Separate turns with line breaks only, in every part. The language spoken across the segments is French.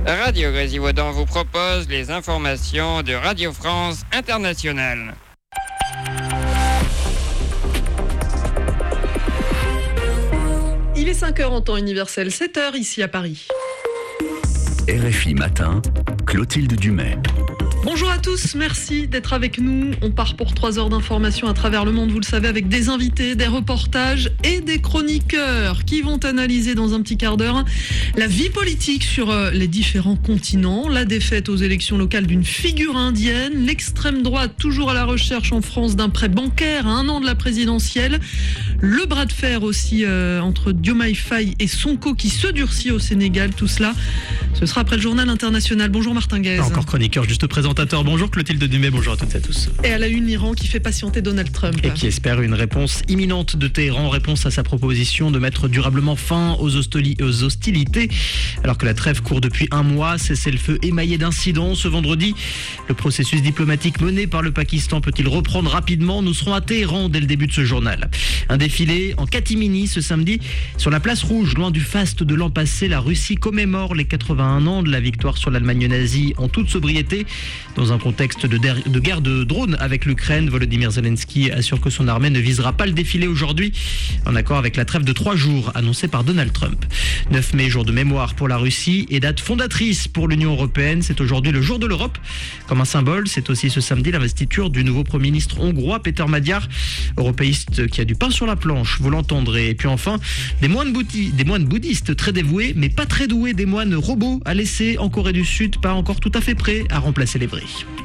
Radio Grésivaudan vous propose les informations de Radio France Internationale.
Il est 5h en temps universel, 7h ici à Paris.
RFI Matin, Clotilde Dumais.
Bonjour à tous, merci d'être avec nous. On part pour 3 heures d'information à travers le monde, vous le savez, avec des invités, des reportages et des chroniqueurs qui vont analyser dans un petit quart d'heure la vie politique sur les différents continents, la défaite aux élections locales d'une figure indienne, l'extrême droite toujours à la recherche en France d'un prêt bancaire à 1 an de la présidentielle, le bras de fer aussi entre Diomaye Faye et Sonko qui se durcit au Sénégal, tout cela, ce sera après le journal international. Bonjour Martin Guez.
Encore chroniqueur, juste présentateur. Bonjour Clotilde Dumais, bonjour à toutes et à tous.
Et à la une, l'Iran qui fait patienter Donald Trump.
Et qui espère une réponse imminente de Téhéran, réponse à sa proposition de mettre durablement fin aux hostilités. Alors que la trêve court depuis 1 mois, cessez-le-feu émaillé d'incidents. Ce vendredi, le processus diplomatique mené par le Pakistan peut-il reprendre rapidement? Nous serons à Téhéran dès le début de ce journal. Un défilé en catimini ce samedi sur la place rouge, loin du faste de l'an passé. La Russie commémore les 81 ans de la victoire sur l'Allemagne nazie en toute sobriété. Dans un contexte de guerre de drones avec l'Ukraine, Volodymyr Zelensky assure que son armée ne visera pas le défilé aujourd'hui, en accord avec la trêve de 3 jours annoncée par Donald Trump. 9 mai, jour de mémoire pour la Russie et date fondatrice pour l'Union européenne. C'est aujourd'hui le jour de l'Europe. Comme un symbole, c'est aussi ce samedi l'investiture du nouveau Premier ministre hongrois, Péter Magyar, européiste qui a du pain sur la planche, vous l'entendrez. Et puis enfin, des moines bouddhistes très dévoués, mais pas très doués, des moines robots à laisser en Corée du Sud, pas encore tout à fait prêts à remplacer les vrais.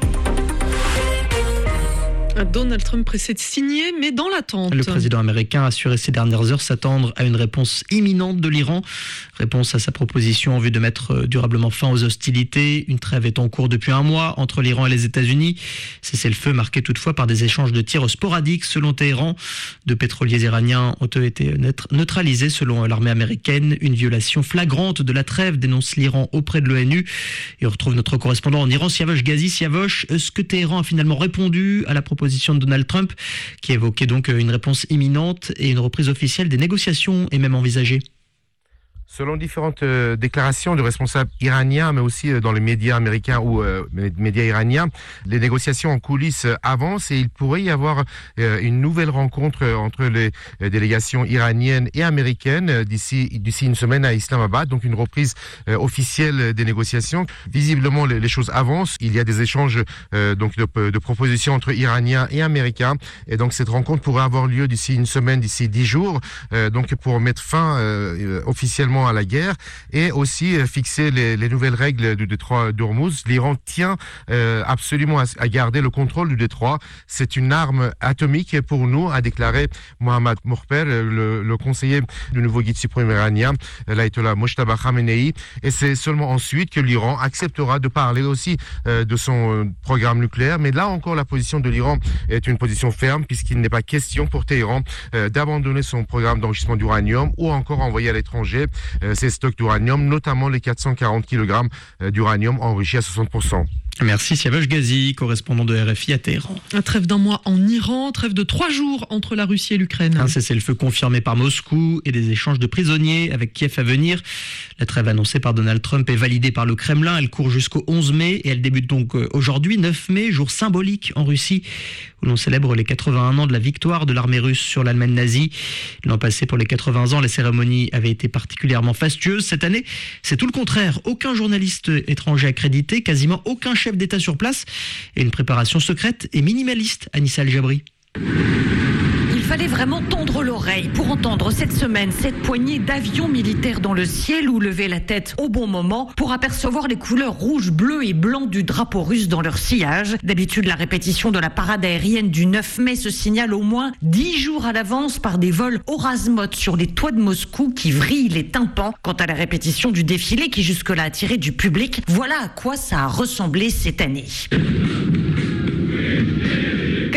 Donald Trump pressé de signer, mais dans l'attente.
Le président américain a assuré ces dernières heures s'attendre à une réponse imminente de l'Iran. Réponse à sa proposition en vue de mettre durablement fin aux hostilités. Une trêve est en cours depuis 1 mois entre l'Iran et les États-Unis. Cessez-le-feu marqué toutefois par des échanges de tirs sporadiques selon Téhéran. 2 pétroliers iraniens ont été neutralisés selon l'armée américaine. Une violation flagrante de la trêve dénonce l'Iran auprès de l'ONU. Et on retrouve notre correspondant en Iran, Siavosh Ghazi. Siavosh, est-ce que Téhéran a finalement répondu à la proposition de Donald Trump, qui évoquait donc une réponse imminente et une reprise officielle des négociations est même envisagée?
Selon différentes déclarations de responsables iraniens, mais aussi dans les médias américains ou les médias iraniens, les négociations en coulisses avancent et il pourrait y avoir une nouvelle rencontre entre les délégations iraniennes et américaines d'ici 1 semaine à Islamabad, donc une reprise officielle des négociations. Visiblement, les choses avancent. Il y a des échanges donc de propositions entre Iraniens et Américains, et donc cette rencontre pourrait avoir lieu d'ici 1 semaine, d'ici 10 jours, donc pour mettre fin officiellement à la guerre et aussi fixer les nouvelles règles du détroit d'Ormuz. L'Iran tient absolument à garder le contrôle du détroit. C'est une arme atomique pour nous, a déclaré Mohammad Mokhber, le conseiller du nouveau guide suprême iranien, l'ayatollah Mojtaba Khamenei. Et c'est seulement ensuite que l'Iran acceptera de parler aussi de son programme nucléaire. Mais là encore, la position de l'Iran est une position ferme puisqu'il n'est pas question pour Téhéran d'abandonner son programme d'enrichissement d'uranium ou encore envoyer à l'étranger ces stocks d'uranium, notamment les 440 kg d'uranium enrichi à 60%.
Merci Siavosh Ghazi, correspondant de RFI à Téhéran.
Un trêve d'1 mois en Iran, trêve de 3 jours entre la Russie et l'Ukraine.
Un cessez-le-feu confirmé par Moscou et des échanges de prisonniers avec Kiev à venir. La trêve annoncée par Donald Trump est validée par le Kremlin. Elle court jusqu'au 11 mai et elle débute donc aujourd'hui, 9 mai, jour symbolique en Russie, où l'on célèbre les 81 ans de la victoire de l'armée russe sur l'Allemagne nazie. L'an passé, pour les 80 ans, les cérémonies avaient été particulièrement fastueuses. Cette année, c'est tout le contraire. Aucun journaliste étranger accrédité, quasiment aucun chef d'État sur place et une préparation secrète et minimaliste. Anissa El-Jabri.
Il fallait vraiment tendre l'oreille pour entendre cette semaine cette poignée d'avions militaires dans le ciel ou lever la tête au bon moment pour apercevoir les couleurs rouge, bleu et blanc du drapeau russe dans leur sillage. D'habitude, la répétition de la parade aérienne du 9 mai se signale au moins 10 jours à l'avance par des vols au ras-motte sur les toits de Moscou qui vrillent les tympans. Quant à la répétition du défilé qui jusque-là attirait du public, voilà à quoi ça a ressemblé cette année. Quelques troupes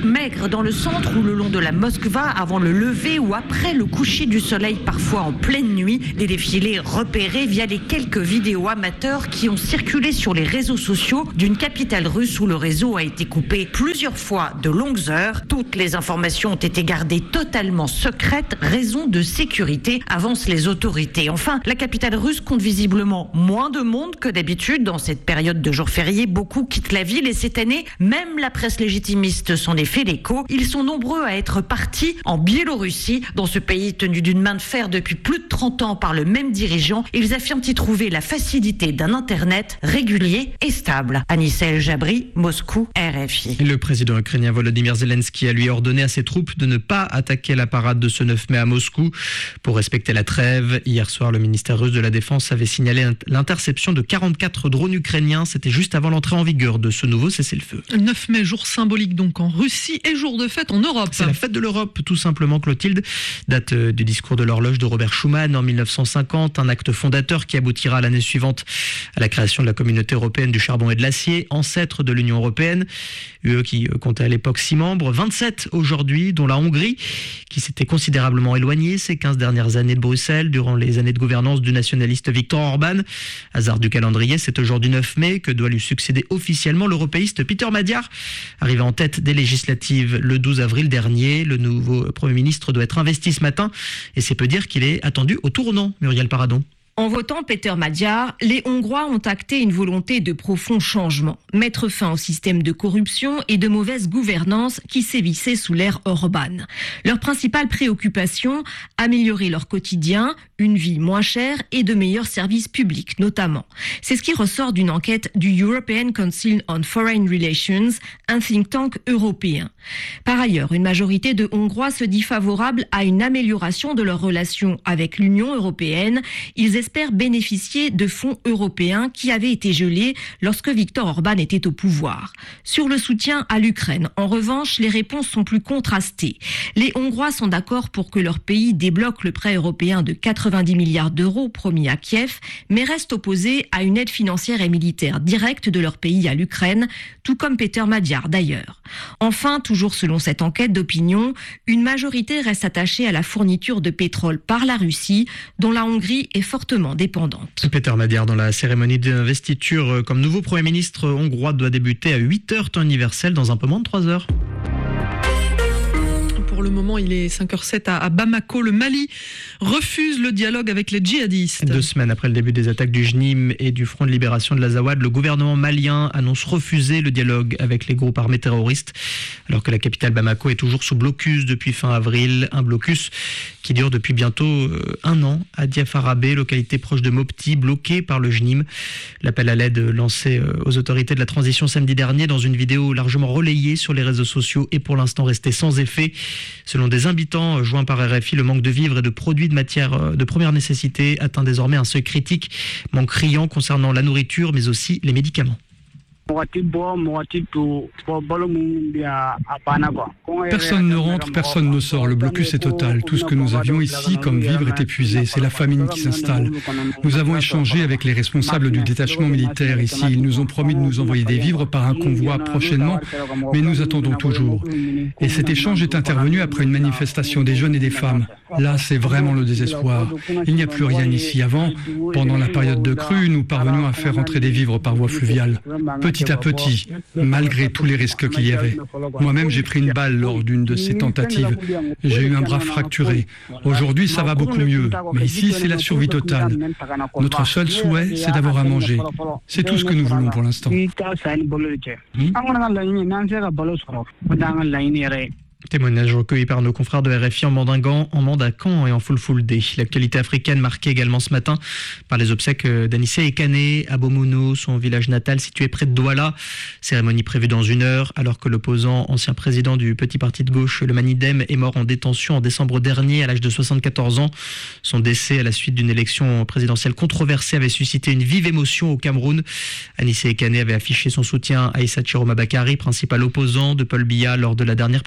maigre dans le centre ou le long de la Moskva avant le lever ou après le coucher du soleil, parfois en pleine nuit. Des défilés repérés via les quelques vidéos amateurs qui ont circulé sur les réseaux sociaux d'une capitale russe où le réseau a été coupé plusieurs fois de longues heures. Toutes les informations ont été gardées totalement secrètes, raison de sécurité, avancent les autorités. Enfin, la capitale russe compte visiblement moins de monde que d'habitude. Dans cette période de jours fériés, beaucoup quittent la ville et cette année, même la presse légitimiste s'en est fait l'écho. Ils sont nombreux à être partis en Biélorussie. Dans ce pays tenu d'une main de fer depuis plus de 30 ans par le même dirigeant, ils affirment y trouver la facilité d'un Internet régulier et stable. Anissa El Jabri, Moscou, RFI.
Le président ukrainien Volodymyr Zelensky a lui ordonné à ses troupes de ne pas attaquer la parade de ce 9 mai à Moscou pour respecter la trêve. Hier soir, le ministère russe de la Défense avait signalé l'interception de 44 drones ukrainiens. C'était juste avant l'entrée en vigueur de ce nouveau cessez-le-feu.
9 mai, jour symbolique donc en Russie et jour de fête en Europe.
C'est la fête de l'Europe, tout simplement, Clotilde. Date du discours de l'horloge de Robert Schuman en 1950, un acte fondateur qui aboutira l'année suivante à la création de la communauté européenne du charbon et de l'acier, ancêtre de l'Union européenne, UE qui comptait à l'époque 6 membres, 27 aujourd'hui, dont la Hongrie, qui s'était considérablement éloignée ces 15 dernières années de Bruxelles, durant les années de gouvernance du nationaliste Viktor Orban. Hasard du calendrier, c'est aujourd'hui 9 mai que doit lui succéder officiellement l'européiste Peter Magyar, arrivé en tête des législatives le 12 avril dernier. Le nouveau Premier ministre doit être investi ce matin et c'est peu dire qu'il est attendu au tournant, Muriel Paradon.
En votant Peter Magyar, les Hongrois ont acté une volonté de profond changement, mettre fin au système de corruption et de mauvaise gouvernance qui sévissait sous l'ère Orban. Leur principale préoccupation, améliorer leur quotidien, une vie moins chère et de meilleurs services publics notamment. C'est ce qui ressort d'une enquête du European Council on Foreign Relations, un think tank européen. Par ailleurs, une majorité de Hongrois se dit favorable à une amélioration de leurs relations avec l'Union européenne. Ils espèrent bénéficier de fonds européens qui avaient été gelés lorsque Viktor Orban était au pouvoir. Sur le soutien à l'Ukraine, en revanche, les réponses sont plus contrastées. Les Hongrois sont d'accord pour que leur pays débloque le prêt européen de 90 milliards d'euros promis à Kiev, mais restent opposés à une aide financière et militaire directe de leur pays à l'Ukraine, tout comme Peter Magyar d'ailleurs. Enfin, toujours selon cette enquête d'opinion, une majorité reste attachée à la fourniture de pétrole par la Russie, dont la Hongrie est fortement dépendante.
Peter Magyar, dans la cérémonie d'investiture comme nouveau Premier ministre hongrois, doit débuter à 8h temps universel dans un peu moins de 3 heures.
Pour le moment, il est 5h07 à Bamako. Le Mali refuse le dialogue avec les djihadistes.
2 semaines après le début des attaques du JNIM et du Front de libération de l'Azawad, le gouvernement malien annonce refuser le dialogue avec les groupes armés terroristes, alors que la capitale Bamako est toujours sous blocus depuis fin avril. Un blocus qui dure depuis bientôt 1 an à Diafarabé, localité proche de Mopti, bloquée par le JNIM. L'appel à l'aide lancé aux autorités de la transition samedi dernier dans une vidéo largement relayée sur les réseaux sociaux est pour l'instant resté sans effet. Selon des habitants joints par RFI, le manque de vivres et de produits de matière de première nécessité atteint désormais un seuil critique, manque criant concernant la nourriture mais aussi les médicaments.
Personne ne rentre, personne ne sort. Le blocus est total. Tout ce que nous avions ici comme vivres est épuisé. C'est la famine qui s'installe. Nous avons échangé avec les responsables du détachement militaire ici. Ils nous ont promis de nous envoyer des vivres par un convoi prochainement, mais nous attendons toujours. Et cet échange est intervenu après une manifestation des jeunes et des femmes. Là, c'est vraiment le désespoir. Il n'y a plus rien ici. Avant, pendant la période de crue, nous parvenions à faire entrer des vivres par voie fluviale. Petit à petit, malgré tous les risques qu'il y avait. Moi-même, j'ai pris une balle lors d'une de ces tentatives. J'ai eu un bras fracturé. Aujourd'hui, ça va beaucoup mieux. Mais ici, c'est la survie totale. Notre seul souhait, c'est d'avoir à manger. C'est tout ce que nous voulons pour l'instant.
Témoignage recueilli par nos confrères de RFI en Mandacan et en Fulfulde. L'actualité africaine marquée également ce matin par les obsèques d'Anissé Ekane à Bomono, son village natal situé près de Douala. Cérémonie prévue dans 1 heure, alors que l'opposant, ancien président du petit parti de gauche, le Manidem, est mort en détention en décembre dernier à l'âge de 74 ans. Son décès à la suite d'une élection présidentielle controversée avait suscité une vive émotion au Cameroun. Anissé Ekane avait affiché son soutien à Issa Chiroma Bakary, principal opposant de Paul Biya lors de la dernière présidentielle.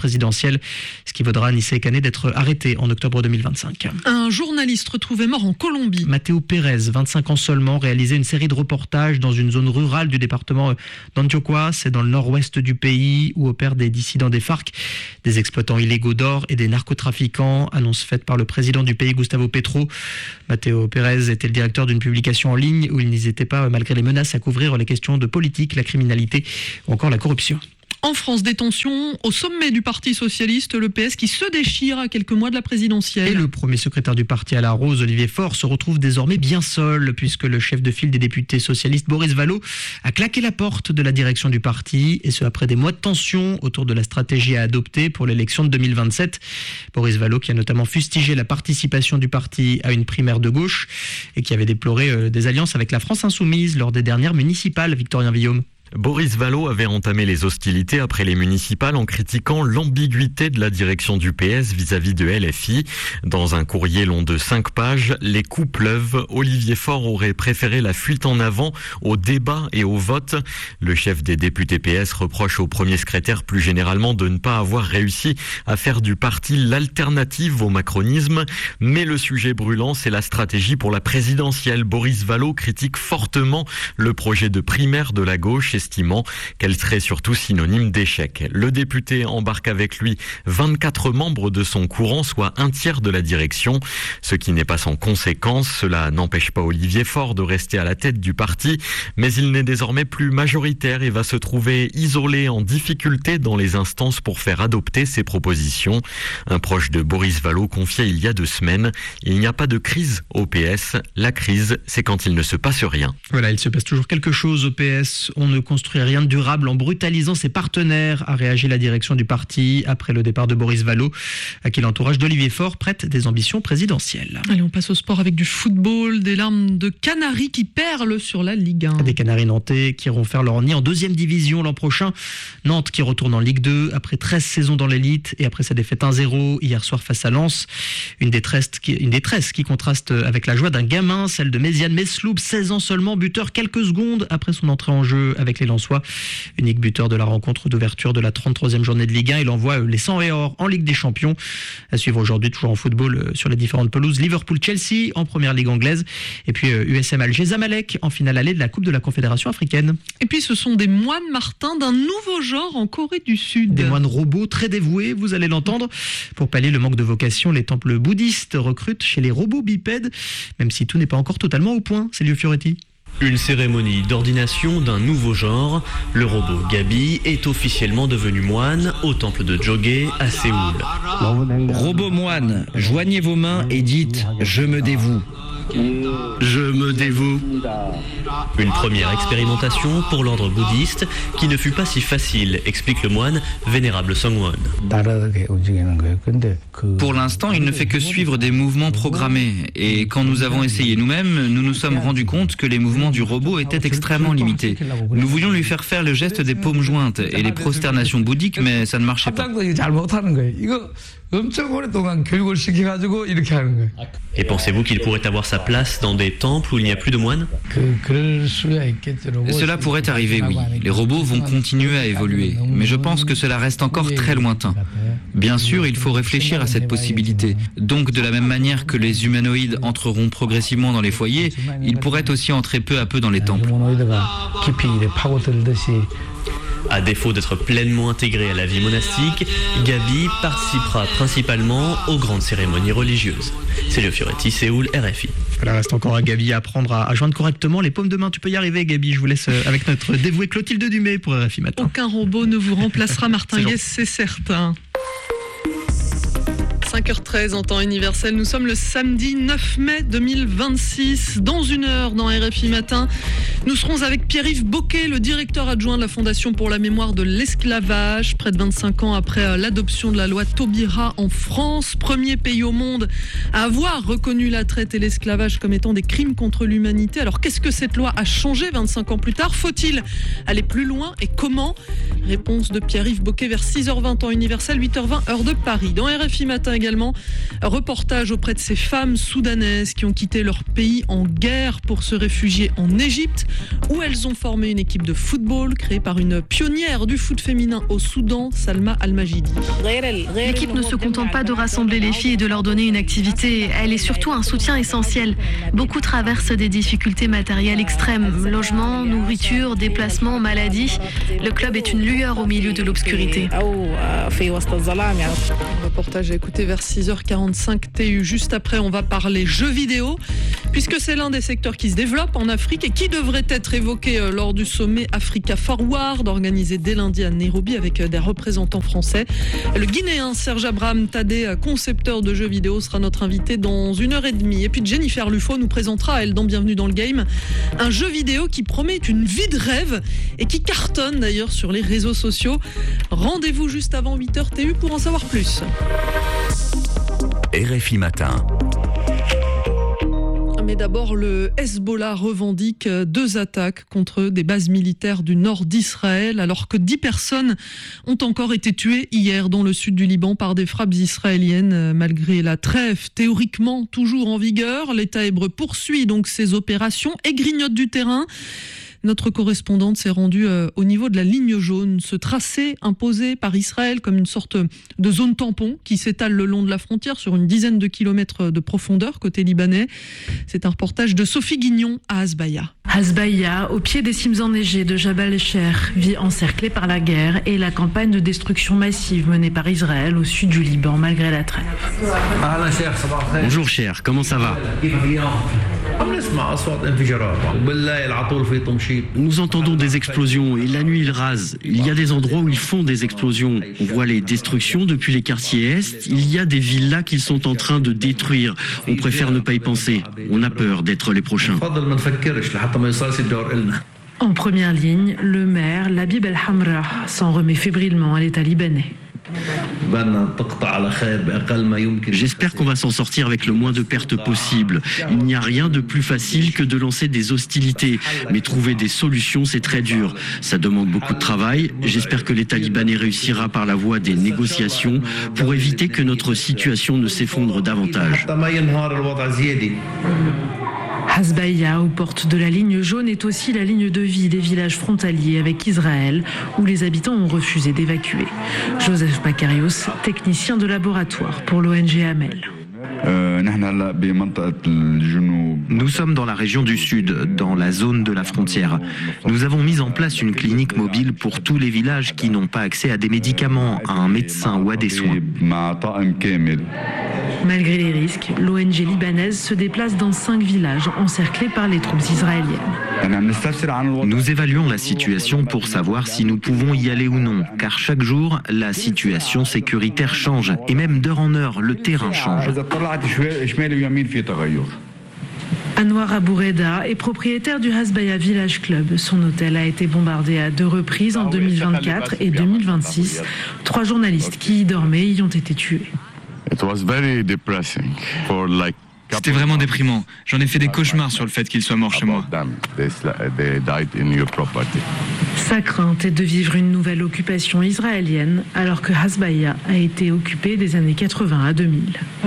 présidentielle, ce qui vaudra à Nissé Kané d'être arrêté en octobre 2025.
Un journaliste retrouvé mort en Colombie.
Mateo Pérez, 25 ans seulement, réalisait une série de reportages dans une zone rurale du département d'Antioquia, c'est dans le nord-ouest du pays où opèrent des dissidents des FARC, des exploitants illégaux d'or et des narcotrafiquants, annonce faite par le président du pays Gustavo Petro. Mateo Pérez était le directeur d'une publication en ligne où il n'hésitait pas, malgré les menaces, à couvrir les questions de politique, la criminalité ou encore la corruption.
En France, des tensions au sommet du Parti socialiste, le PS qui se déchire à quelques mois de la présidentielle.
Et le premier secrétaire du parti à la Rose, Olivier Faure, se retrouve désormais bien seul puisque le chef de file des députés socialistes, Boris Vallaud, a claqué la porte de la direction du parti et ce après des mois de tension autour de la stratégie à adopter pour l'élection de 2027. Boris Vallaud qui a notamment fustigé la participation du parti à une primaire de gauche et qui avait déploré des alliances avec la France insoumise lors des dernières municipales. Victorien Villaume.
Boris Vallaud avait entamé les hostilités après les municipales en critiquant l'ambiguïté de la direction du PS vis-à-vis de LFI. Dans un courrier long de 5 pages, les coups pleuvent. Olivier Faure aurait préféré la fuite en avant au débat et au vote. Le chef des députés PS reproche au premier secrétaire plus généralement de ne pas avoir réussi à faire du parti l'alternative au macronisme. Mais le sujet brûlant, c'est la stratégie pour la présidentielle. Boris Vallaud critique fortement le projet de primaire de la gauche, estimant qu'elle serait surtout synonyme d'échec. Le député embarque avec lui 24 membres de son courant, soit un tiers de la direction, ce qui n'est pas sans conséquence. Cela n'empêche pas Olivier Faure de rester à la tête du parti, mais il n'est désormais plus majoritaire et va se trouver isolé, en difficulté dans les instances pour faire adopter ses propositions. Un proche de Boris Vallaud confiait il y a 2 semaines: il n'y a pas de crise au PS, la crise c'est quand il ne se passe rien.
Voilà, il se passe toujours quelque chose au PS, on ne construit rien de durable en brutalisant ses partenaires, a réagi la direction du parti après le départ de Boris Vallaud, à qui l'entourage d'Olivier Faure prête des ambitions présidentielles.
Allez, on passe au sport avec du football, des larmes de Canaries qui perlent sur la Ligue 1.
Des Canaries nantais qui iront faire leur nid en 2e division l'an prochain. Nantes qui retourne en Ligue 2 après 13 saisons dans l'élite et après sa défaite 1-0 hier soir face à Lens. Une détresse qui contraste avec la joie d'un gamin, celle de Méziane Mesloub, 16 ans seulement, buteur quelques secondes après son entrée en jeu avec les Lensois. Unique buteur de la rencontre d'ouverture de la 33e journée de Ligue 1. Il envoie les 100 et or en Ligue des Champions. À suivre aujourd'hui, toujours en football, sur les différentes pelouses. Liverpool-Chelsea en première ligue anglaise. Et puis USM Alger-Zamalek en finale allée de la Coupe de la Confédération africaine.
Et puis ce sont des moines martins d'un nouveau genre en Corée du Sud.
Des moines robots très dévoués, vous allez l'entendre. Pour pallier le manque de vocation, les temples bouddhistes recrutent chez les robots bipèdes, même si tout n'est pas encore totalement au point. C'est Léo Fioretti.
Une cérémonie d'ordination d'un nouveau genre. Le robot Gabi est officiellement devenu moine au temple de Jogé à Séoul.
Robot moine, joignez vos mains et dites « Je me dévoue ».
Je me dévoue. Une première expérimentation pour l'ordre bouddhiste qui ne fut pas si facile, explique le moine vénérable Songwon.
Pour l'instant, il ne fait que suivre des mouvements programmés. Et quand nous avons essayé nous-mêmes, nous nous sommes rendus compte que les mouvements du robot étaient extrêmement limités. Nous voulions lui faire le geste des paumes jointes et les prosternations bouddhiques, mais ça ne marchait pas.
Et pensez-vous qu'il pourrait avoir sa place dans des temples où il n'y a plus de moines ?
Cela pourrait arriver, oui. Les robots vont continuer à évoluer, mais je pense que cela reste encore très lointain. Bien sûr, il faut réfléchir à cette possibilité. Donc, de la même manière que les humanoïdes entreront progressivement dans les foyers, ils pourraient aussi entrer peu à peu dans les temples.
À défaut d'être pleinement intégré à la vie monastique, Gabi participera principalement aux grandes cérémonies religieuses. C'est Léo Fioretti, Séoul, RFI.
Voilà, reste encore à Gabi à apprendre à joindre correctement les paumes de main. Tu peux y arriver, Gabi. Je vous laisse avec notre dévouée Clotilde Dumais pour RFI Matin.
Aucun robot ne vous remplacera, Martin Guess, c'est certain. 5h13 en temps universel, nous sommes le samedi 9 mai 2026. Dans 1 heure, dans RFI Matin, nous serons avec Pierre-Yves Bocquet, le directeur adjoint de la Fondation pour la mémoire de l'esclavage. Près de 25 ans après l'adoption de la loi Taubira en France, premier pays au monde à avoir reconnu la traite et l'esclavage comme étant des crimes contre l'humanité. Alors qu'est-ce que cette loi a changé 25 ans plus tard ? Faut-il aller plus loin et comment ? Réponse de Pierre-Yves Bocquet vers 6h20 temps universel, 8h20 heure de Paris. Dans RFI Matin également, reportage auprès de ces femmes soudanaises qui ont quitté leur pays en guerre pour se réfugier en Égypte. où elles ont formé une équipe de football créée par une pionnière du foot féminin au Soudan, Salma Al-Majidi.
L'équipe ne se contente pas de rassembler les filles et de leur donner une activité, elle est surtout un soutien essentiel. Beaucoup traversent des difficultés matérielles extrêmes, logement, nourriture, déplacement, maladie. Le club est une lueur au milieu de l'obscurité.
Reportage à écouter vers 6h45 TU. Juste après, on va parler jeux vidéo, puisque c'est l'un des secteurs qui se développe en Afrique et qui devrait être évoqué lors du sommet Africa Forward, organisé dès lundi à Nairobi avec des représentants français. Le Guinéen Serge Abraham Tadé, concepteur de jeux vidéo, sera notre invité dans 1h30. Et puis Jennifer Lufo nous présentera, elle, dans Bienvenue dans le Game, un jeu vidéo qui promet une vie de rêve et qui cartonne d'ailleurs sur les réseaux sociaux. Rendez-vous juste avant 8h TU pour en savoir plus.
RFI Matin.
Mais d'abord, le Hezbollah revendique 2 attaques contre des bases militaires du nord d'Israël, alors que 10 personnes ont encore été tuées hier dans le sud du Liban par des frappes israéliennes. Malgré la trêve théoriquement toujours en vigueur, l'État hébreu poursuit donc ses opérations et grignote du terrain. Notre correspondante s'est rendue au niveau de la ligne jaune, ce tracé imposé par Israël comme une sorte de zone tampon qui s'étale le long de la frontière sur une dizaine de kilomètres de profondeur côté libanais. C'est un reportage de Sophie Guignon à Hasbaya.
Hasbaya, au pied des cimes enneigées de Jabal el-Sher, vit encerclée par la guerre et la campagne de destruction massive menée par Israël au sud du Liban malgré la trêve.
Bonjour cher, comment ça va ? Nous entendons des explosions et la nuit ils rasent. Il y a des endroits où ils font des explosions. On voit les destructions depuis les quartiers est. Il y a des villas qu'ils sont en train de détruire. On préfère ne pas y penser. On a peur d'être les prochains.
En première ligne, le maire, Labib El-Hamra, s'en remet fébrilement à l'État libanais.
J'espère qu'on va s'en sortir avec le moins de pertes possible. Il n'y a rien de plus facile que de lancer des hostilités. Mais trouver des solutions, c'est très dur. Ça demande beaucoup de travail. J'espère que l'État libanais réussira par la voie des négociations pour éviter que notre situation ne s'effondre davantage.
Hasbaya, aux portes de la ligne jaune, est aussi la ligne de vie des villages frontaliers avec Israël, où les habitants ont refusé d'évacuer. Joseph Makarios, technicien de laboratoire pour l'ONG Amel.
Nous sommes dans la région du Sud, dans la zone de la frontière. Nous avons mis en place une clinique mobile pour tous les villages qui n'ont pas accès à des médicaments, à un médecin ou à des soins.
Malgré les risques, l'ONG libanaise se déplace dans 5 villages encerclés par les troupes israéliennes.
Nous évaluons la situation pour savoir si nous pouvons y aller ou non, car chaque jour, la situation sécuritaire change, et même d'heure en heure, le terrain change.
Anwar Aboureda est propriétaire du Hasbaya Village Club. Son hôtel a été bombardé à 2 reprises en 2024 et 2026. 3 journalistes qui y dormaient y ont été tués.
C'était vraiment déprimant. J'en ai fait des cauchemars sur le fait qu'ils soient morts chez moi.
Sa crainte est de vivre une nouvelle occupation israélienne, alors que Hasbaya a été occupée des années 80 à 2000.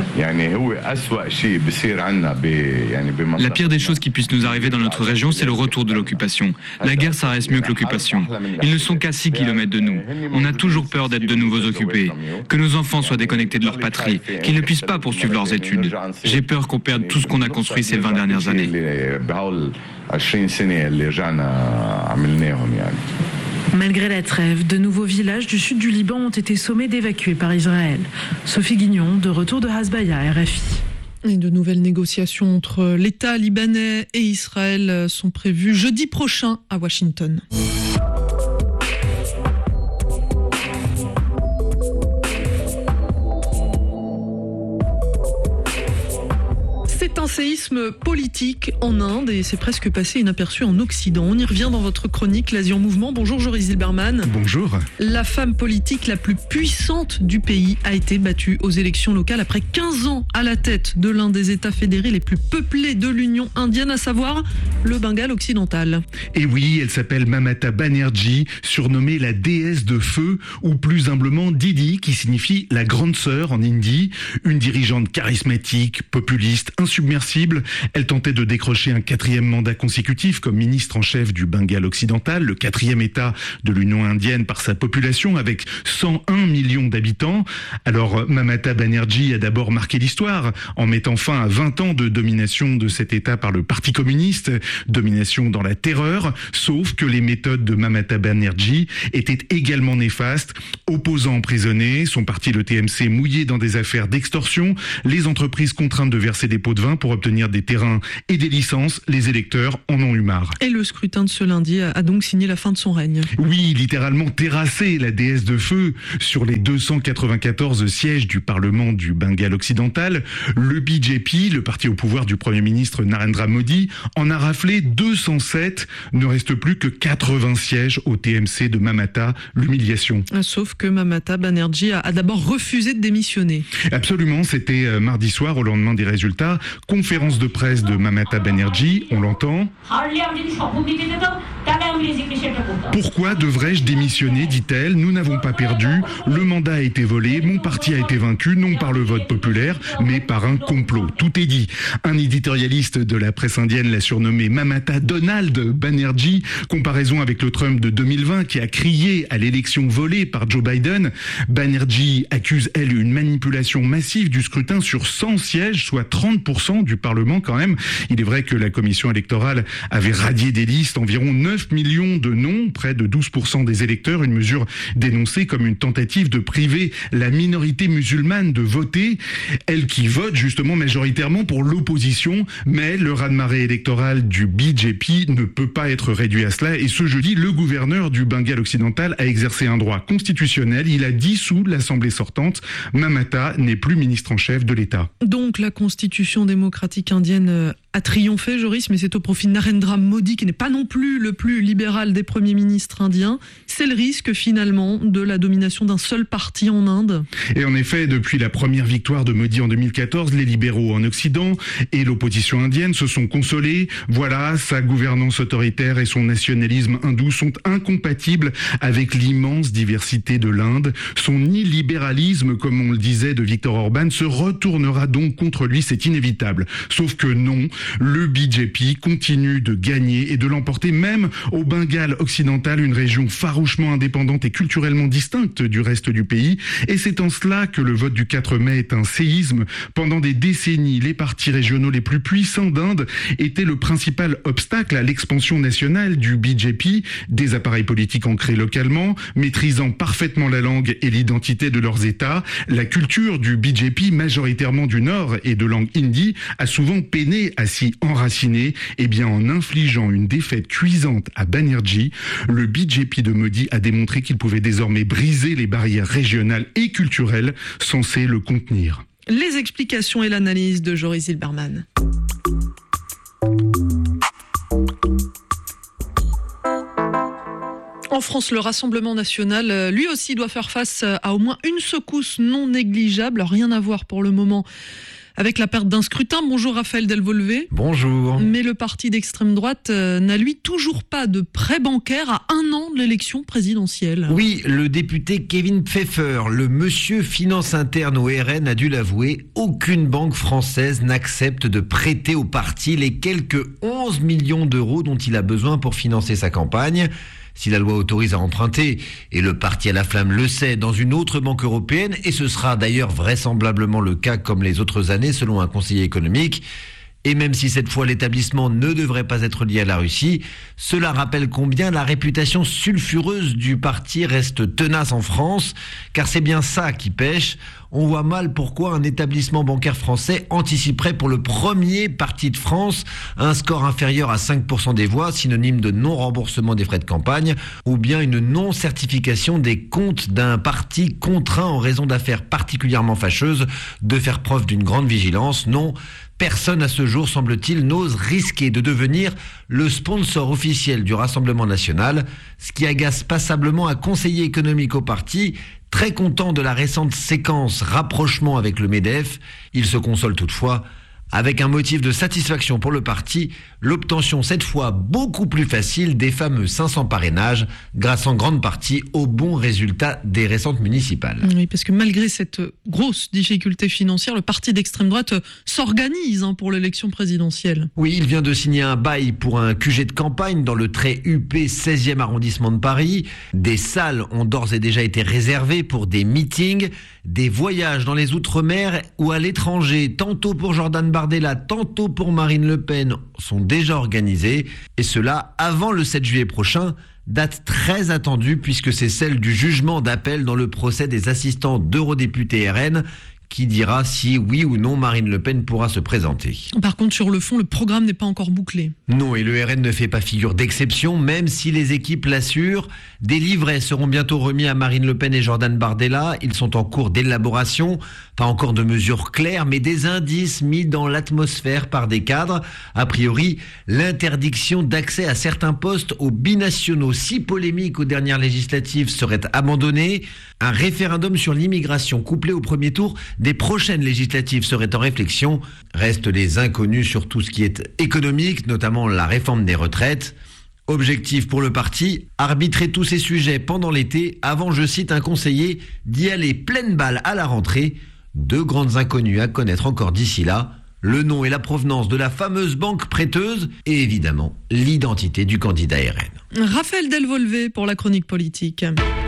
La pire des choses qui puissent nous arriver dans notre région, c'est le retour de l'occupation. La guerre, ça reste mieux que l'occupation. Ils ne sont qu'à 6 kilomètres de nous. On a toujours peur d'être de nouveau occupés. Que nos enfants soient déconnectés de leur patrie, qu'ils ne puissent pas poursuivre leurs études. J'ai peur qu'on perde tout ce qu'on a construit ces 20 dernières années.
Malgré la trêve, de nouveaux villages du sud du Liban ont été sommés d'évacuer par Israël. Sophie Guignon, de retour de Hasbaya, RFI.
Et de nouvelles négociations entre l'État libanais et Israël sont prévues jeudi prochain à Washington. C'est un séisme politique en Inde et c'est presque passé inaperçu en Occident. On y revient dans votre chronique l'Asie en mouvement. Bonjour Joris Zilberman.
Bonjour.
La femme politique la plus puissante du pays a été battue aux élections locales après 15 ans à la tête de l'un des États fédérés les plus peuplés de l'Union indienne, à savoir le Bengale occidental.
Et oui, elle s'appelle Mamata Banerjee, surnommée la déesse de feu, ou plus humblement Didi, qui signifie la grande sœur en hindi. Une dirigeante charismatique, populiste, insubmersible première cible. Elle tentait de décrocher un 4e mandat consécutif comme ministre en chef du Bengale occidental, le 4e État de l'Union indienne par sa population avec 101 millions d'habitants. Alors Mamata Banerjee a d'abord marqué l'histoire en mettant fin à 20 ans de domination de cet État par le Parti communiste, domination dans la terreur, sauf que les méthodes de Mamata Banerjee étaient également néfastes. Opposants emprisonnés, son parti le TMC mouillé dans des affaires d'extorsion, les entreprises contraintes de verser des pots de vin pour obtenir des terrains et des licences, les électeurs en ont eu marre.
Et le scrutin de ce lundi a donc signé la fin de son règne.
Oui, littéralement terrassé, la déesse de feu. Sur les 294 sièges du Parlement du Bengale occidental, le BJP, le parti au pouvoir du Premier ministre Narendra Modi, en a raflé 207. Ne reste plus que 80 sièges au TMC de Mamata, l'humiliation.
Sauf que Mamata Banerjee a d'abord refusé de démissionner.
Absolument, c'était mardi soir au lendemain des résultats. Conférence de presse de Mamata Banerjee, on l'entend. Pourquoi devrais-je démissionner, dit-elle. Nous n'avons pas perdu. Le mandat a été volé. Mon parti a été vaincu, non par le vote populaire, mais par un complot. Tout est dit. Un éditorialiste de la presse indienne l'a surnommé Mamata Donald Banerjee. Comparaison avec le Trump de 2020 qui a crié à l'élection volée par Joe Biden. Banerjee accuse, elle, une manipulation massive du scrutin sur 100 sièges, soit 30% du Parlement quand même. Il est vrai que la commission électorale avait radié des listes environ 9 millions de noms, près de 12% des électeurs, une mesure dénoncée comme une tentative de priver la minorité musulmane de voter, elle qui vote justement majoritairement pour l'opposition, mais le raz-de-marée électoral du BJP ne peut pas être réduit à cela et ce jeudi, le gouverneur du Bengale occidental a exercé un droit constitutionnel, il a dissous l'Assemblée sortante, Mamata n'est plus ministre en chef de l'État.
Donc la constitution démocratique indienne a triomphé, Joris, mais c'est au profit de Narendra Modi qui n'est pas non plus le plus libéral des premiers ministres indiens. C'est le risque finalement de la domination d'un seul parti en Inde.
Et en effet, depuis la première victoire de Modi en 2014, les libéraux en Occident et l'opposition indienne se sont consolés. Voilà, sa gouvernance autoritaire et son nationalisme hindou sont incompatibles avec l'immense diversité de l'Inde. Son illibéralisme, comme on le disait de Viktor Orban, se retournera donc contre lui, c'est inévitable. Sauf que non, le BJP continue de gagner et de l'emporter même au Bengale occidental, une région farouchement indépendante et culturellement distincte du reste du pays. Et c'est en cela que le vote du 4 mai est un séisme. Pendant des décennies, les partis régionaux les plus puissants d'Inde étaient le principal obstacle à l'expansion nationale du BJP, des appareils politiques ancrés localement, maîtrisant parfaitement la langue et l'identité de leurs États. La culture du BJP, majoritairement du Nord et de langue hindi, a souvent peiné à s'y enraciner. Et bien en infligeant une défaite cuisante à Banerjee, le BJP de Modi a démontré qu'il pouvait désormais briser les barrières régionales et culturelles censées le contenir.
Les explications et l'analyse de Joris Zilberman. En France, le Rassemblement national, lui aussi, doit faire face à au moins une secousse non négligeable. Rien à voir pour le moment avec la perte d'un scrutin. Bonjour Raphaël Delvolvé.
Bonjour.
Mais le parti d'extrême droite n'a lui toujours pas de prêt bancaire à un an de l'élection présidentielle.
Oui, le député Kevin Pfeffer, le monsieur finance interne au RN, a dû l'avouer, aucune banque française n'accepte de prêter au parti les quelques 11 millions d'euros dont il a besoin pour financer sa campagne. Si la loi autorise à emprunter, et le parti à la flamme le sait, dans une autre banque européenne, et ce sera d'ailleurs vraisemblablement le cas comme les autres années selon un conseiller économique, et même si cette fois l'établissement ne devrait pas être lié à la Russie, cela rappelle combien la réputation sulfureuse du parti reste tenace en France, car c'est bien ça qui pêche. On voit mal pourquoi un établissement bancaire français anticiperait pour le premier parti de France un score inférieur à 5% des voix, synonyme de non-remboursement des frais de campagne, ou bien une non-certification des comptes d'un parti contraint en raison d'affaires particulièrement fâcheuses de faire preuve d'une grande vigilance. Non, personne à ce jour, semble-t-il, n'ose risquer de devenir le sponsor officiel du Rassemblement national, ce qui agace passablement un conseiller économique au parti, très content de la récente séquence rapprochement avec le MEDEF. Il se console toutefois avec un motif de satisfaction pour le parti, l'obtention cette fois beaucoup plus facile des fameux 500 parrainages, grâce en grande partie aux bons résultats des récentes municipales.
Oui, parce que malgré cette grosse difficulté financière, le parti d'extrême droite s'organise pour l'élection présidentielle.
Oui, il vient de signer un bail pour un QG de campagne dans le très huppé 16e arrondissement de Paris. Des salles ont d'ores et déjà été réservées pour des meetings, des voyages dans les Outre-mer ou à l'étranger, tantôt pour Jordan Bardella, tantôt pour Marine Le Pen, sont déjà organisés. Et cela avant le 7 juillet prochain, date très attendue puisque c'est celle du jugement d'appel dans le procès des assistants d'eurodéputés RN, qui dira si oui ou non Marine Le Pen pourra se présenter.
Par contre, sur le fond, le programme n'est pas encore bouclé.
Non, et le RN ne fait pas figure d'exception, même si les équipes l'assurent. Des livrets seront bientôt remis à Marine Le Pen et Jordan Bardella. Ils sont en cours d'élaboration. Pas encore de mesures claires, mais des indices mis dans l'atmosphère par des cadres. A priori, l'interdiction d'accès à certains postes aux binationaux si polémiques aux dernières législatives serait abandonnée. Un référendum sur l'immigration couplé au premier tour des prochaines législatives serait en réflexion. Restent les inconnus sur tout ce qui est économique, notamment la réforme des retraites. Objectif pour le parti, arbitrer tous ces sujets pendant l'été avant, je cite un conseiller, d'y aller pleine balle à la rentrée. Deux grandes inconnues à connaître encore d'ici là, le nom et la provenance de la fameuse banque prêteuse et évidemment l'identité du candidat RN.
Raphaël Delvolvé pour la chronique politique.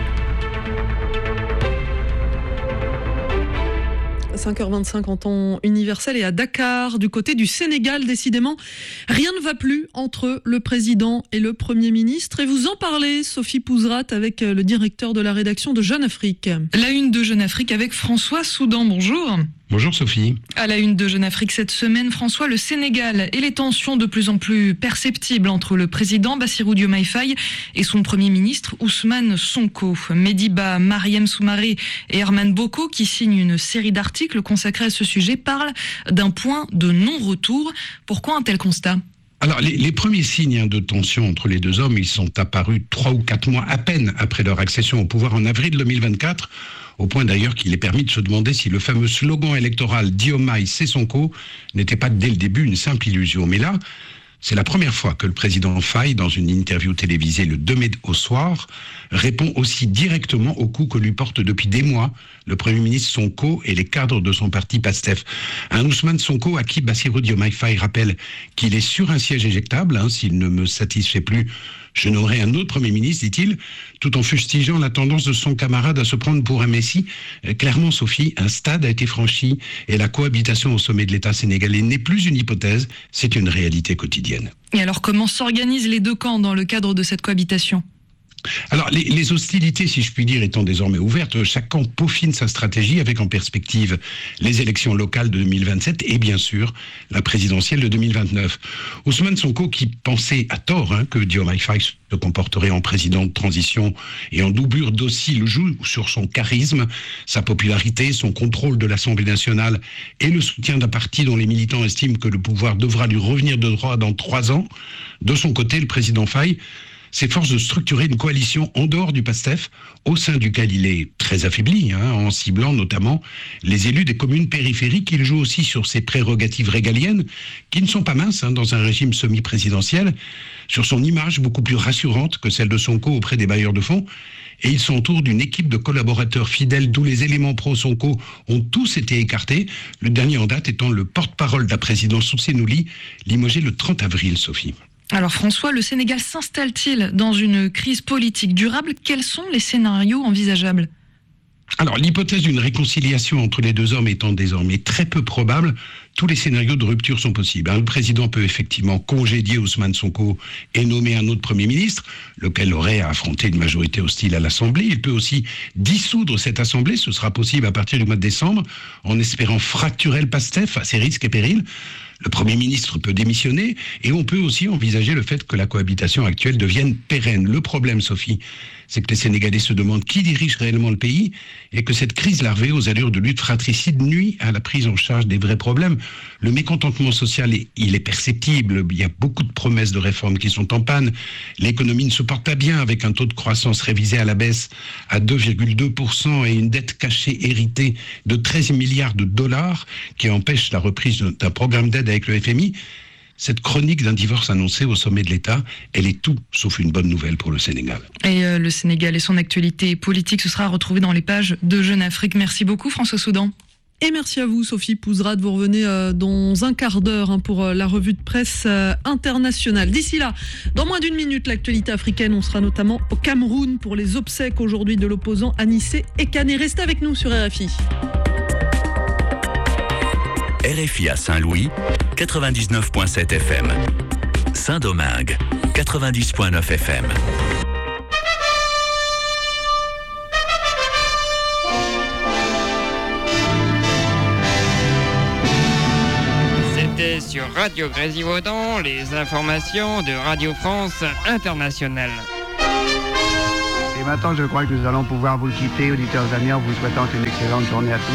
5h25 en temps universel et à Dakar, du côté du Sénégal, décidément, rien ne va plus entre le président et le Premier ministre. Et vous en parlez, Sophie Pouzrat, avec le directeur de la rédaction de Jeune Afrique.
La une de Jeune Afrique avec François Soudan, bonjour.
Bonjour Sophie.
À la une de Jeune Afrique cette semaine, François, le Sénégal et les tensions de plus en plus perceptibles entre le président Bassirou Diomaye Faye et son Premier ministre Ousmane Sonko. Mediba, Mariam Soumaré et Herman Boko, qui signent une série d'articles consacrés à ce sujet, parlent d'un point de non-retour. Pourquoi un tel constat ?
Alors, les premiers signes de tension entre les deux hommes, ils sont apparus 3 ou 4 mois à peine après leur accession au pouvoir en avril 2024, au point d'ailleurs qu'il est permis de se demander si le fameux slogan électoral « Diomaye, c'est Sonko » n'était pas dès le début une simple illusion. Mais là, c'est la première fois que le président Faye, dans une interview télévisée le 2 mai au soir, répond aussi directement aux coups que lui porte depuis des mois le Premier ministre Sonko et les cadres de son parti PASTEF. Un Ousmane Sonko à qui Bassirou Diomaye Faye rappelle qu'il est sur un siège éjectable, s'il ne me satisfait plus, je nommerai un autre Premier ministre, dit-il, tout en fustigeant la tendance de son camarade à se prendre pour un messie. Clairement, Sophie, un stade a été franchi et la cohabitation au sommet de l'État sénégalais n'est plus une hypothèse, c'est une réalité quotidienne.
Et alors, comment s'organisent les deux camps dans le cadre de cette cohabitation ?
Alors, les hostilités, si je puis dire, étant désormais ouvertes, chaque camp peaufine sa stratégie avec en perspective les élections locales de 2027 et bien sûr la présidentielle de 2029. Ousmane Sonko, qui pensait à tort que Diomaye Faye se comporterait en président de transition et en doublure docile, joue sur son charisme, sa popularité, son contrôle de l'Assemblée nationale et le soutien d'un parti dont les militants estiment que le pouvoir devra lui revenir de droit dans 3 ans. De son côté, le président Faye s'efforce de structurer une coalition en dehors du PASTEF, au sein duquel il est très affaibli, en ciblant notamment les élus des communes périphériques. Il joue aussi sur ses prérogatives régaliennes, qui ne sont pas minces dans un régime semi-présidentiel, sur son image beaucoup plus rassurante que celle de Sonko auprès des bailleurs de fonds, et il s'entoure d'une équipe de collaborateurs fidèles d'où les éléments pro-Sonko ont tous été écartés, le dernier en date étant le porte-parole de la présidence Oussenouli, limogé le 30 avril, Sophie.
Alors François, le Sénégal s'installe-t-il dans une crise politique durable ? Quels sont les scénarios envisageables ?
Alors, l'hypothèse d'une réconciliation entre les deux hommes étant désormais très peu probable, tous les scénarios de rupture sont possibles. Le président peut effectivement congédier Ousmane Sonko et nommer un autre Premier ministre, lequel aurait à affronter une majorité hostile à l'Assemblée. Il peut aussi dissoudre cette Assemblée, ce sera possible à partir du mois de décembre, en espérant fracturer le PASTEF à ses risques et périls. Le Premier ministre peut démissionner et on peut aussi envisager le fait que la cohabitation actuelle devienne pérenne. Le problème, Sophie, c'est que les Sénégalais se demandent qui dirige réellement le pays et que cette crise larvée aux allures de lutte fratricide nuit à la prise en charge des vrais problèmes. Le mécontentement social, il est perceptible. Il y a beaucoup de promesses de réformes qui sont en panne. L'économie ne se porte pas bien avec un taux de croissance révisé à la baisse à 2,2% et une dette cachée héritée de 13 milliards de dollars qui empêche la reprise d'un programme d'aide avec le FMI. Cette chronique d'un divorce annoncé au sommet de l'État, elle est tout sauf une bonne nouvelle pour le Sénégal.
Et le Sénégal et son actualité politique, ce sera retrouvé dans les pages de Jeune Afrique. Merci beaucoup François Soudan.
Et merci à vous, Sophie Pouzrade. Vous revenez dans un quart d'heure pour la revue de presse internationale. D'ici là, dans moins d'une minute, l'actualité africaine, on sera notamment au Cameroun pour les obsèques aujourd'hui de l'opposant Anissé Ekané. Restez avec nous sur RFI.
RFI à Saint-Louis, 99.7 FM. Saint-Domingue, 90.9 FM.
C'était sur Radio Grésivaudan, les informations de Radio France Internationale.
Et maintenant, je crois que nous allons pouvoir vous quitter, auditeurs amis, en vous souhaitant une excellente journée à tous.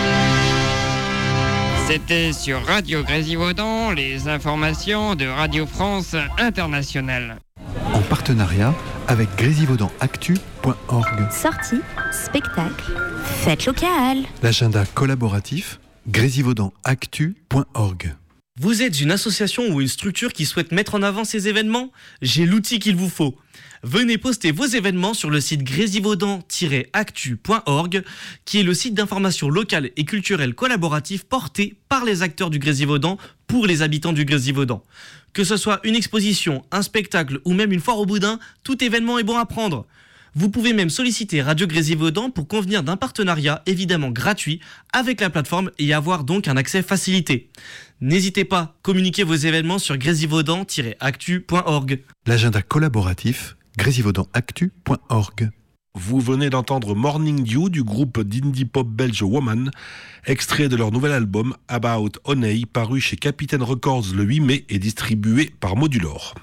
C'était sur Radio Grésivaudan, les informations de Radio France Internationale.
En partenariat avec grésivaudanactu.org.
Sorties, spectacles, fêtes locales.
L'agenda collaboratif grésivaudanactu.org.
Vous êtes une association ou une structure qui souhaite mettre en avant ces événements ? J'ai l'outil qu'il vous faut. Venez poster vos événements sur le site grésivaudan-actu.org, qui est le site d'information locale et culturelle collaboratif porté par les acteurs du Grésivaudan pour les habitants du Grésivaudan. Que ce soit une exposition, un spectacle ou même une foire au boudin, tout événement est bon à prendre. Vous pouvez même solliciter Radio Grésivaudan pour convenir d'un partenariat évidemment gratuit avec la plateforme et avoir donc un accès facilité. N'hésitez pas, communiquez vos événements sur grésivaudan-actu.org.
L'agenda collaboratif grésivaudanactu.org.
Vous venez d'entendre Morning Dew du groupe d'indie pop belge Woman, extrait de leur nouvel album About Honey, paru chez Capitaine Records le 8 mai et distribué par Modulor.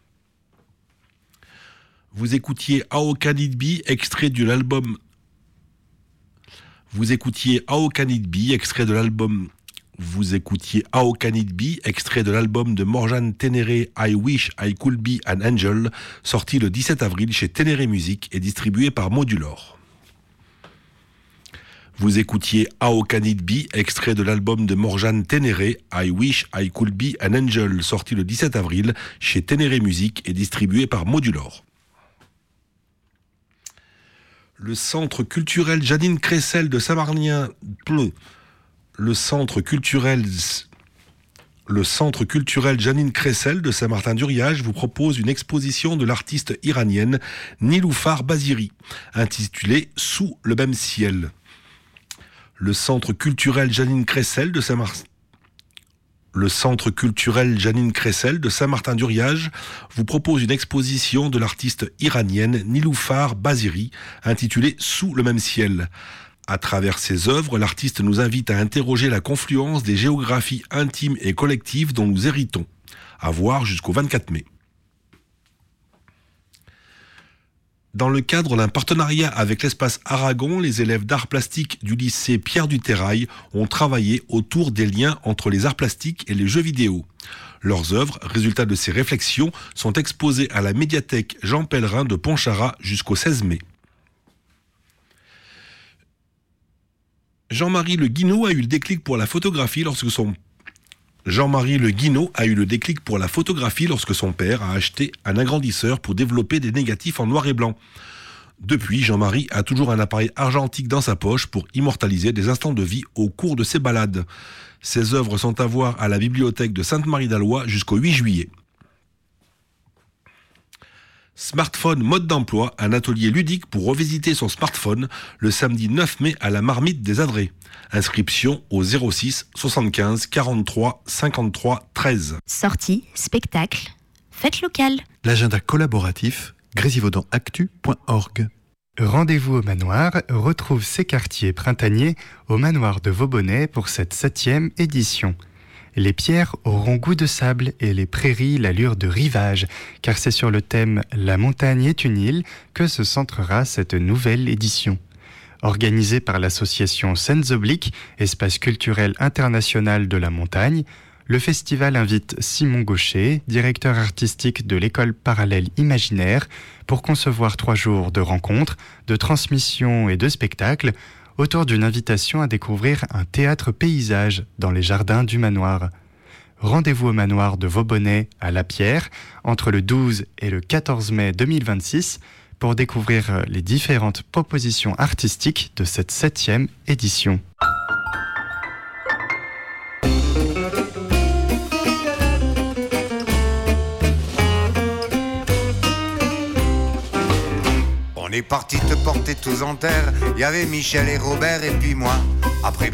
Vous écoutiez How Can It Be, extrait de l'album. Vous écoutiez How Can It Be, extrait de l'album. Vous écoutiez How Can It Be, extrait de l'album de Morjane Ténéré, I Wish I Could Be an Angel, sorti le 17 avril chez Ténéré Music et distribué par Modulor. Vous écoutiez How Can It Be, extrait de l'album de Morjane Ténéré, I Wish I Could Be an Angel, sorti le 17 avril chez Ténéré Music et distribué par Modulor. Le centre culturel Janine Cressel de Saint-Martin... Le centre culturel Janine Cressel de Saint-Martin-d'Uriage vous propose une exposition de l'artiste iranienne Niloufar Baziri, intitulée « Sous le même ciel ». Le centre culturel Janine Cressel de Saint-Martin-d'Uriage vous propose une exposition de l'artiste iranienne Niloufar Baziri, intitulée « Sous le même ciel ». À travers ses œuvres, l'artiste nous invite à interroger la confluence des géographies intimes et collectives dont nous héritons. À voir jusqu'au 24 mai. Dans le cadre d'un partenariat avec l'espace Aragon, les élèves d'arts plastiques du lycée Pierre du Terrail ont travaillé autour des liens entre les arts plastiques et les jeux vidéo. Leurs œuvres, résultats de ces réflexions, sont exposées à la médiathèque Jean Pellerin de Pontcharrat jusqu'au 16 mai. Jean-Marie Le Guinaud a eu le déclic pour la photographie lorsque son père a acheté un agrandisseur pour développer des négatifs en noir et blanc. Depuis, Jean-Marie a toujours un appareil argentique dans sa poche pour immortaliser des instants de vie au cours de ses balades. Ses œuvres sont à voir à la bibliothèque de Sainte-Marie-d'Alois jusqu'au 8 juillet. Smartphone mode d'emploi, un atelier ludique pour revisiter son smartphone le samedi 9 mai à la Marmite des Adrets. Inscription au 06 75 43 53 13.
Sorties, spectacles, fêtes locales.
L'agenda collaboratif grésivaudanactu.org.
Rendez-vous au manoir retrouve ses quartiers printaniers au manoir de Vaubonnet pour cette 7e édition. Les pierres auront goût de sable et les prairies l'allure de rivage, car c'est sur le thème « La montagne est une île » que se centrera cette nouvelle édition. Organisée par l'association Scènes Obliques, espace culturel international de la montagne, le festival invite Simon Gaucher, directeur artistique de l'école parallèle imaginaire, pour concevoir 3 jours de rencontres, de transmissions et de spectacles autour d'une invitation à découvrir un théâtre paysage dans les jardins du manoir. Rendez-vous au manoir de Vaubonnet à La Pierre entre le 12 et le 14 mai 2026 pour découvrir les différentes propositions artistiques de cette 7e édition.
On est parti te porter tous en terre. Il y avait Michel et Robert et puis moi. Après